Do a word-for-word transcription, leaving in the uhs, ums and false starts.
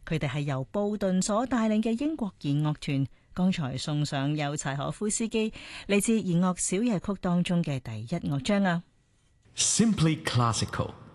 佢哋係由布頓所帶領嘅英國弦樂團。剛才送上由柴可夫斯基嚟自弦樂小夜曲當中嘅第一樂章啊。 Simply classical